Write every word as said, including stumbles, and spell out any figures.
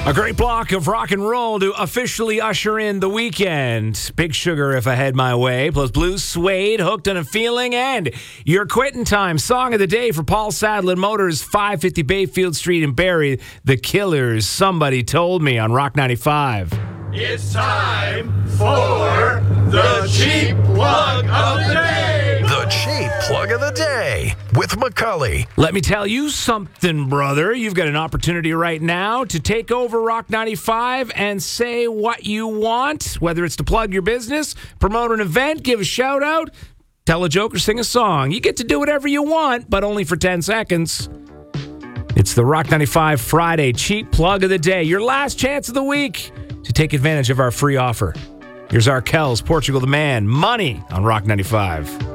A great block of rock and roll to officially usher in the weekend. Big Sugar, If I Had My Way, plus Blue Suede, Hooked on a Feeling, and your quitting time song of the day for Paul Sadler Motors, five fifty Bayfield Street in Barrie, The Killers, Somebody Told Me on Rock ninety-five. It's time for the Cheap Plug of the Day. The Cheap Plug of the Day with McCully. Let me tell you something, brother. You've got an opportunity right now to take over Rock ninety-five and say what you want, whether it's to plug your business, promote an event, give a shout out, tell a joke, or sing a song. You get to do whatever you want, but only for ten seconds. It's the Rock ninety-five Friday Cheap Plug of the Day, your last chance of the week to take advantage of our free offer. Here's Arkells, Portugal the Man, Money on Rock ninety-five.